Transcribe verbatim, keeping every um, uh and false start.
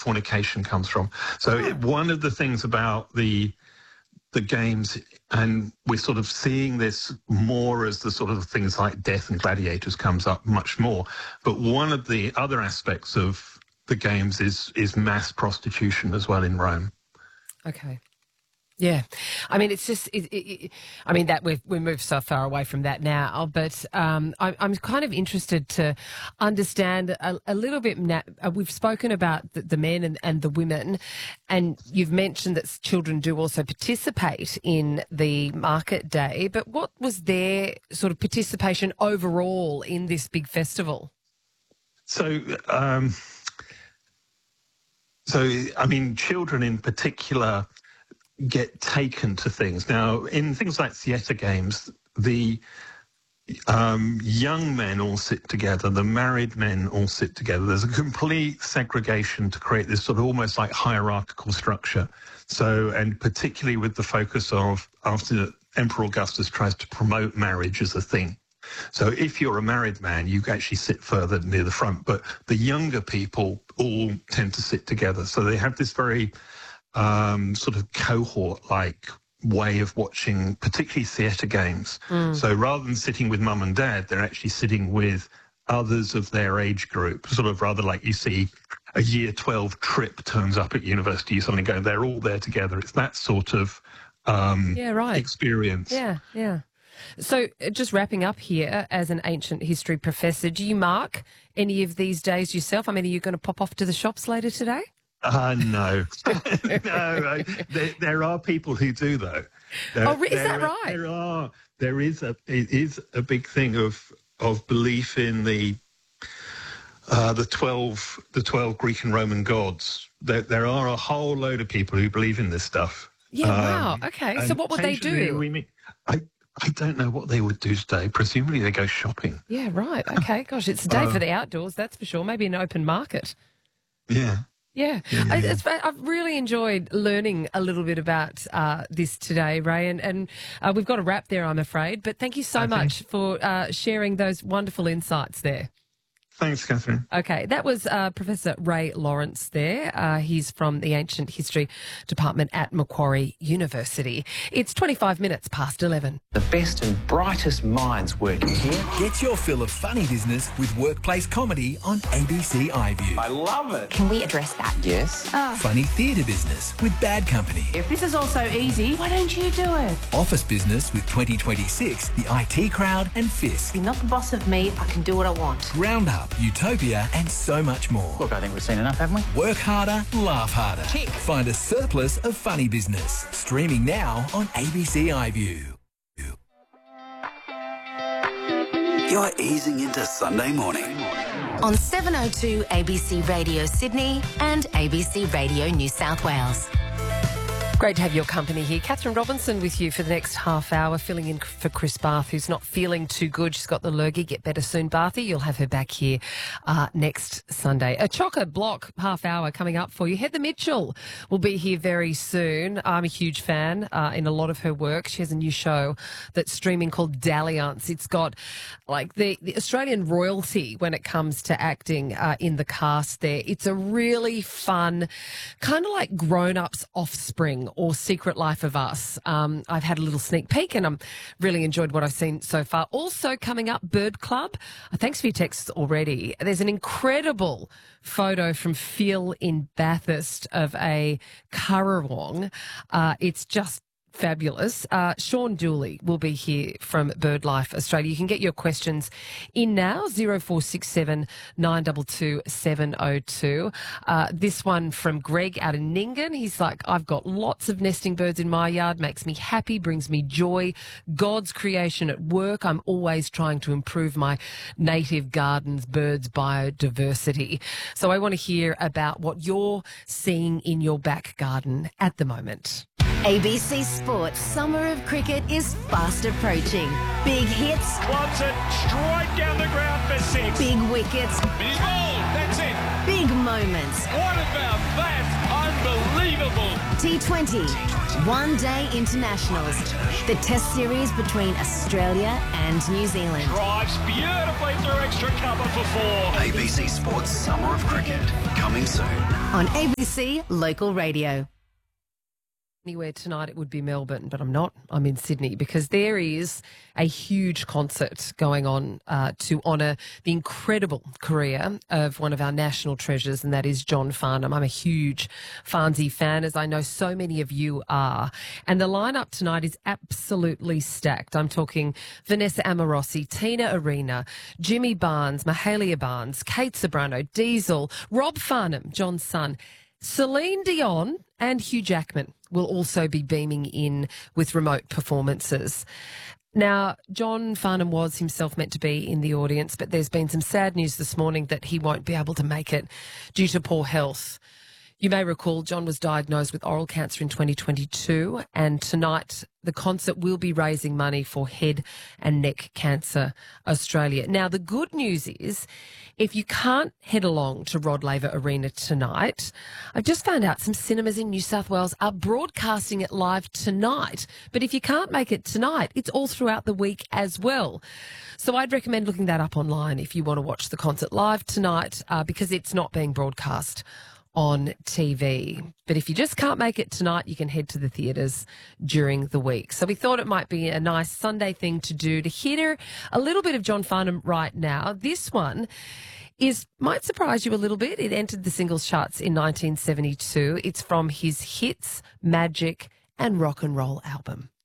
fornication comes from. So it, one of the things about the the games, and we're sort of seeing this more as the sort of things like Death and Gladiators comes up much more. But one of the other aspects of the games is is mass prostitution as well in Rome. Okay. Yeah, I mean, it's just, it, it, it, I mean, that we've we moved so far away from that now, but um, I, I'm kind of interested to understand a, a little bit. Na- uh, we've spoken about the, the men and, and the women, and you've mentioned that children do also participate in the market day, but what was their sort of participation overall in this big festival? So, um, so I mean, children in particular get taken to things. Now, in things like theatre games, the um, young men all sit together, the married men all sit together. There's a complete segregation to create this sort of almost like hierarchical structure. So, and particularly with the focus of after Emperor Augustus tries to promote marriage as a thing. So if you're a married man, you actually sit further near the front, but the younger people all tend to sit together. So they have this very Um, sort of cohort-like way of watching, particularly theatre games. Mm. So rather than sitting with mum and dad, they're actually sitting with others of their age group, sort of rather like you see a year twelve trip turns up at university, you suddenly go, they're all there together. It's that sort of um, yeah, right. experience. Yeah, yeah. So just wrapping up here, as an ancient history professor, do you mark any of these days yourself? I mean, are you going to pop off to the shops later today? Uh, no, no. There, there are people who do, though. There, oh, is there, that right? There are. There is a. It is a big thing of of belief in the uh, the twelve the twelve Greek and Roman gods. There, there are a whole load of people who believe in this stuff. Yeah. Um, wow. Okay. So what would they do? We meet, I I don't know what they would do today. Presumably they go shopping. Yeah. Right. Okay. Gosh, it's a day uh, for the outdoors. That's for sure. Maybe an open market. Yeah. Yeah, yeah, yeah. I, it's, I've really enjoyed learning a little bit about uh, this today, Ray, and, and uh, we've got a wrap there, I'm afraid, but thank you so okay. much for uh, sharing those wonderful insights there. Thanks, Catherine. Okay, that was uh, Professor Ray Lawrence there. Uh, he's from the Ancient History Department at Macquarie University. It's twenty-five minutes past eleven. The best and brightest minds working here. Get your fill of funny business with workplace comedy on A B C iView. I love it. Can we address that? Yes. Oh. Funny theatre business with Bad Company. If this is all so easy, why don't you do it? Office business with twenty twenty-six, the I T Crowd and Fisk. You're not the boss of me. I can do what I want. Roundup, Utopia and so much more. Look, I think we've seen enough, haven't we? Work harder, laugh harder. Tick. Find a surplus of funny business. Streaming now on A B C iView. You're easing into Sunday morning. On seven oh two A B C Radio Sydney and A B C Radio New South Wales. Great to have your company here. Catherine Robinson with you for the next half hour, filling in for Chris Barth, who's not feeling too good. She's got the lurgy. Get better soon, Barthy. You'll have her back here uh, next Sunday. A chock-a-block half hour coming up for you. Heather Mitchell will be here very soon. I'm a huge fan uh, in a lot of her work. She has a new show that's streaming called Dalliance. It's got like the, the Australian royalty when it comes to acting uh, in the cast there. It's a really fun, kind of like grown-ups offspring or Secret Life of Us. Um, I've had a little sneak peek and I'm really enjoyed what I've seen so far. Also coming up, Bird Club. Uh, thanks for your texts already. There's an incredible photo from Phil in Bathurst of a currawong. Uh, it's just fabulous. Uh, Sean Dooley will be here from BirdLife Australia. You can get your questions in now, zero four six seven nine two two seven oh two. Uh, this one from Greg out of Nyngan. He's like, I've got lots of nesting birds in my yard, makes me happy, brings me joy. God's creation at work. I'm always trying to improve my native gardens, birds, biodiversity. So I want to hear about what you're seeing in your back garden at the moment. A B C Sports Summer of Cricket is fast approaching. Big hits. Clubs it straight down the ground for six. Big wickets. Big ball. That's it. Big moments. What about that? Unbelievable. T twenty, one-day internationals. The test series between Australia and New Zealand. Drives beautifully through extra cover for four. A B C Sports Summer of Cricket, coming soon. On A B C Local Radio. Anywhere tonight it would be Melbourne, but I'm not. I'm in Sydney because there is a huge concert going on uh, to honour the incredible career of one of our national treasures, and that is John Farnham. I'm a huge Farnsey fan, as I know so many of you are. And the lineup tonight is absolutely stacked. I'm talking Vanessa Amorosi, Tina Arena, Jimmy Barnes, Mahalia Barnes, Kate Sobrano, Diesel, Rob Farnham, John's son, Celine Dion and Hugh Jackman will also be beaming in with remote performances. Now, John Farnham was himself meant to be in the audience, but there's been some sad news this morning that he won't be able to make it due to poor health. You may recall John was diagnosed with oral cancer in twenty twenty-two, and tonight the concert will be raising money for Head and Neck Cancer Australia. Now, the good news is, if you can't head along to Rod Laver Arena tonight, I've just found out some cinemas in New South Wales are broadcasting it live tonight. But if you can't make it tonight, it's all throughout the week as well. So I'd recommend looking that up online if you want to watch the concert live tonight, uh, because it's not being broadcast on T V. But if you just can't make it tonight, you can head to the theatres during the week. So we thought it might be a nice Sunday thing to do to hear a little bit of John Farnham right now. This one is might surprise you a little bit. It entered the singles charts in nineteen seventy-two. It's from his Hits, Magic and Rock and Roll album.